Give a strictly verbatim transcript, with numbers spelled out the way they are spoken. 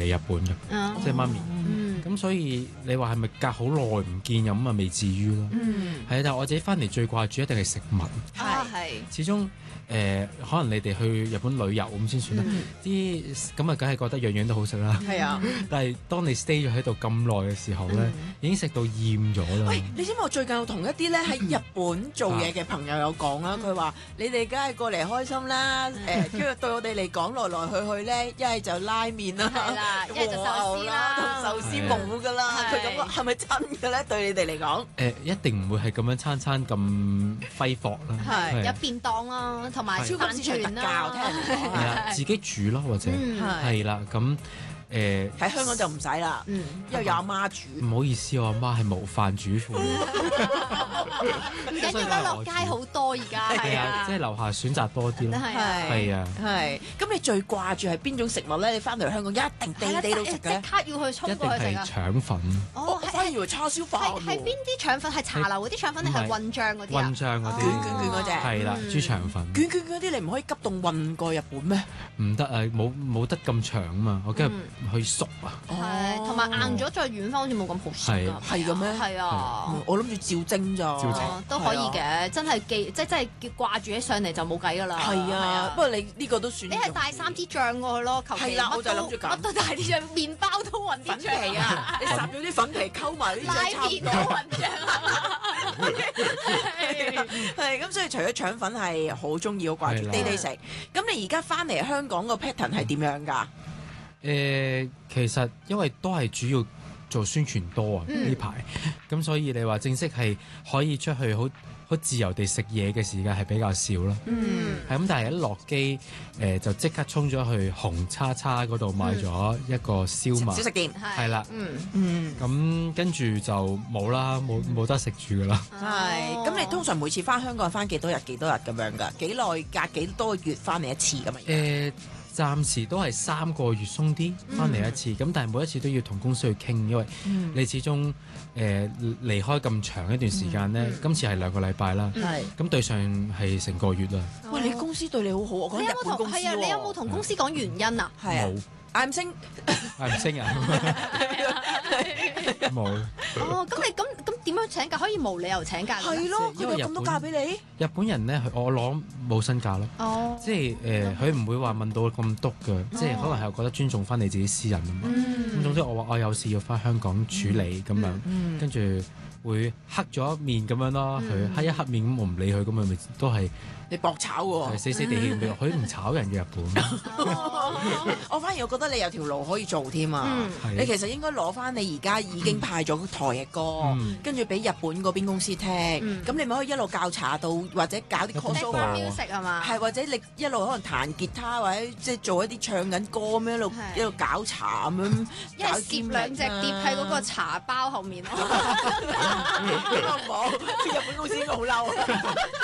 日本嘅， 哦即係媽咪。 嗯咁所以你話係咪隔好耐唔見咁啊？未至於咯。 嗯， 係，但係我自己翻嚟最掛住一定係食物。 啊係， 始終誒、呃，可能你哋去日本旅遊咁先算啦。啲咁啊，梗係覺得樣樣都好食啦。 係啊， 但係當你 stay 咗喺度咁耐嘅時候咧， 嗯已經食到厭咗啦。 喂，你知唔知我最近有同一啲咧喺日本做嘢嘅朋友有講啦，佢話你哋梗係過嚟開心啦，誒，跟住對我哋嚟講來來去去咧，一係就拉麵啦， 係啦一係就壽司啦同壽司冇噶啦，佢咁講係咪真嘅咧？對你哋嚟講， 誒、一定唔會係咁樣餐餐咁揮霍啦。 係有便當啦，同埋係超級市場特價，我聽人哋講係啦，自己煮咯，或者嗯係啦，咁誒喺香港就唔使啦， 嗯， 因為有阿媽煮。 唔好意思，我阿媽係無飯主婦。 唔緊要啦，落街好多而家係啊， 係啊， 即係樓下選擇多啲咯。 係啊。 係啊， 係，咁你最掛住係邊種食物咧？你翻到嚟香港一定地地都食嘅即咧。 刻要去衝一定係過去食啊！ 腸粉、 我哦， 我反而以為叉燒飯係係邊啲腸粉？係茶樓嗰啲腸粉定係混醬嗰啲啊混？醬嗰卷卷卷啲， 嗰隻係啦， 嗯豬腸粉卷卷嗰啲，你唔可以急凍運過日本咩？ 唔得啊，冇冇得咁長啊嘛，我驚嗯去縮啊。 係，同埋硬咗再軟翻，好似冇咁好食係㗎。 係嘅咩係啊嗯。我諗住照蒸咋， 照蒸哦都可以嘅，真係記，即係真係叫掛住起上嚟就冇計㗎啦。 係啊，不過你呢個都算。 你係帶三支醬過去咯，求其係啦乜我就諗住咁乜都帶啲醬，麵包都混啲粉醬皮啊，你烚咗啲粉皮溝埋呢拉啲差唔麵都多。 混醬。 係咁，所以除咗腸粉係好中意好掛住係啦地地食，咁你而家翻嚟香港個 pattern 係點樣㗎？ 誒，其實因為都係主要做宣傳多啊嗯呢排，咁所以你話正式係可以出去好好自由地食嘢嘅時間係比較少咯。 嗯。 係咁，但係一落機誒就即刻衝咗去紅叉叉嗰度買咗一個燒賣， 小食店。 係啦， 嗯。 嗯， 咁跟住就冇啦，冇冇得食住噶啦。 係。咁你通常每次翻香港翻幾多日幾多日咁樣㗎？幾耐隔幾多個月翻嚟一次咁啊？ 誒、暫時都係三個月鬆啲翻嚟一次，咁、但係每一次都要同公司去傾，因為你始終誒、離開咁長一段時間咧，今次係兩個禮拜啦， 係。 咁對上係成個月啦， 喂，你公司對你好好，我講你有日本公司冇同係啊？你有冇喎。 同公司講原因啊？ 係啊冇 ，I'm saying 係唔升啊，冇。 哦，咁你咁咁點樣請假？可以無理由請假嘅咩係咯， 因為日本佢有咁多假俾你。 日本人咧，佢我攞冇薪假咯。 哦， 即係誒，佢、唔會話問到咁篤嘅，即係可能係覺得尊重翻你自己私人啊嘛。咁、總之我話我有事要翻香港處理咁樣，跟住、會黑咗面咁樣咯。佢、黑一黑面咁，我唔理佢咁咪咪都係你搏炒喎係，死死地氣咁俾我。佢唔炒人嘅日本， 我反而我覺得你有條路可以做添啊！ 嗯係你其實應該攞翻你而家已經派咗台嘅歌， 嗯跟住俾日本嗰邊公司聽，咁、 嗯你咪可以一路教查到，或者搞啲 call 你 show 播啊， music 係嘛？ 係或者你一路可能彈吉他，或者即係做一啲唱緊歌咁樣一路係一路搞茶咁樣， 一係攝兩隻碟喺嗰個茶包後面咯。 咁啊冇，日本公司應該好嬲。